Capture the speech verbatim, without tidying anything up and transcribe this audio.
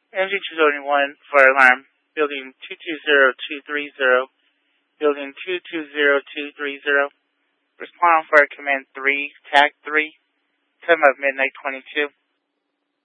M G two seventy-one, fire alarm, building two two zero two three zero, building two two zero two three zero. Respond on fire command three, tag three, time of midnight twenty-two.